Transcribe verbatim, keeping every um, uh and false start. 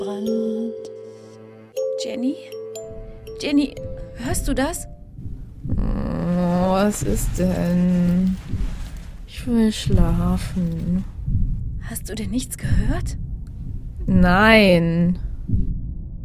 brennt. Jenny? Jenny, hörst du das? Oh, was ist denn? Ich will schlafen. Hast du denn nichts gehört? Nein.